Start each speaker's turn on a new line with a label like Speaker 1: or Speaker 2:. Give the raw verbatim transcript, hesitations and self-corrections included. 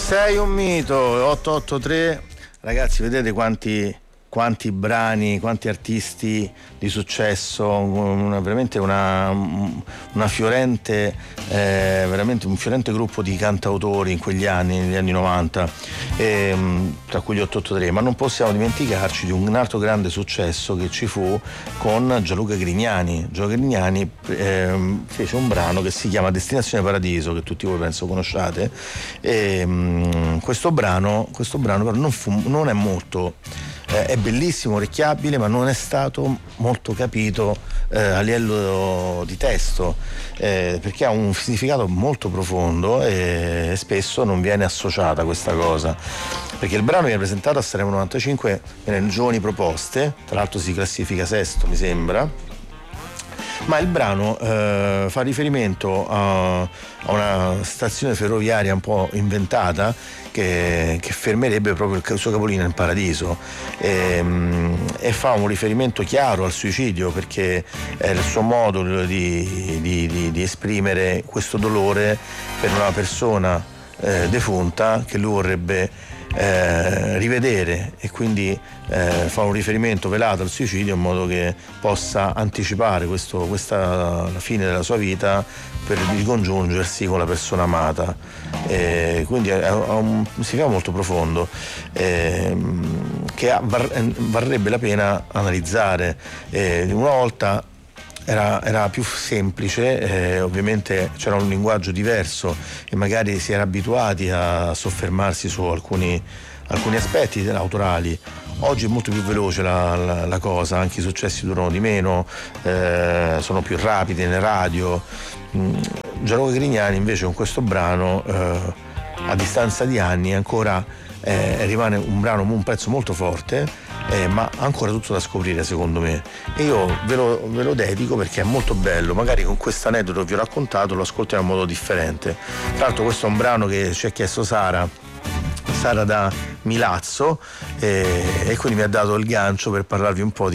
Speaker 1: Sei un mito. Otto otto tre. Ragazzi, vedete quanti quanti brani, quanti artisti di successo, una, veramente una, una fiorente eh, veramente un fiorente gruppo di cantautori in quegli anni, negli anni novanta, eh, tra cui gli otto otto tre, ma non possiamo dimenticarci di un altro grande successo che ci fu con Gianluca Grignani. Gianluca Grignani eh, fece un brano che si chiama Destinazione Paradiso, che tutti voi penso conosciate, e mh, questo brano questo brano però non, fu, non è molto Eh, è bellissimo, orecchiabile, ma non è stato molto capito eh, a livello di testo, eh, perché ha un significato molto profondo e spesso non viene associata questa cosa, perché il brano viene presentato a Sanremo novantacinque nelle Giovani Proposte, tra l'altro si classifica sesto mi sembra, ma il brano eh, fa riferimento a, a una stazione ferroviaria un po' inventata che, che fermerebbe proprio il suo capolinea in paradiso, e, e fa un riferimento chiaro al suicidio, perché è il suo modo di, di, di, di esprimere questo dolore per una persona eh, defunta che lui vorrebbe Eh, rivedere, e quindi eh, fa un riferimento velato al suicidio in modo che possa anticipare questo, questa, la fine della sua vita per ricongiungersi con la persona amata. Eh, quindi ha un significato molto profondo eh, che var, varrebbe la pena analizzare. Eh, una volta Era, era più semplice, eh, ovviamente c'era un linguaggio diverso e magari si era abituati a soffermarsi su alcuni, alcuni aspetti autorali. Oggi è molto più veloce la, la, la cosa, anche i successi durano di meno, eh, sono più rapidi nelle radio. Mm, Gianluca Grignani invece con questo brano, eh, a distanza di anni, ancora eh, rimane un brano, un pezzo molto forte, Eh, ma ancora tutto da scoprire secondo me, e io ve lo, ve lo dedico perché è molto bello. Magari con questo aneddoto che vi ho raccontato lo ascoltiamo in modo differente. Tra l'altro questo è un brano che ci ha chiesto Sara Sara da Milazzo, eh, e quindi mi ha dato il gancio per parlarvi un po' di